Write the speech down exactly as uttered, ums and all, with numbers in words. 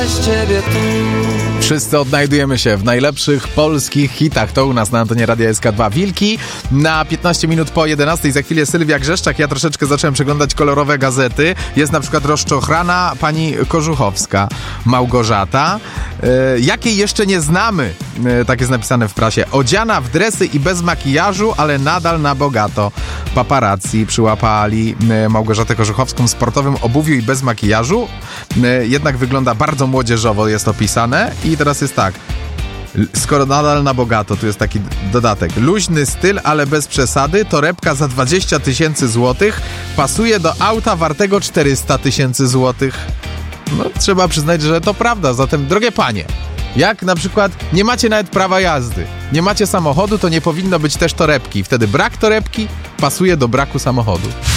Wszyscy odnajdujemy się w najlepszych polskich hitach. To u nas na antenie Radia S K dwa. Wilki na piętnaście minut po jedenastej. Za chwilę Sylwia Grzeszczak. Ja troszeczkę zacząłem przeglądać kolorowe gazety. Jest na przykład rozczochrana pani Kożuchowska, Małgorzata, e, jakiej jeszcze nie znamy. E, tak jest napisane w prasie. Odziana w dresy i bez makijażu, ale nadal na bogato. Paparazzi przyłapali e, Małgorzatę Kożuchowską w sportowym obuwiu i bez makijażu. E, jednak wygląda bardzo młodzieżowo, jest opisane. I teraz jest tak, skoro nadal na bogato, tu jest taki dodatek. Luźny styl, ale bez przesady, torebka za dwadzieścia tysięcy złotych, pasuje do auta wartego czterysta tysięcy złotych. No, trzeba przyznać, że to prawda. Zatem, drogie panie, jak na przykład nie macie nawet prawa jazdy, nie macie samochodu, to nie powinno być też torebki. Wtedy brak torebki pasuje do braku samochodu.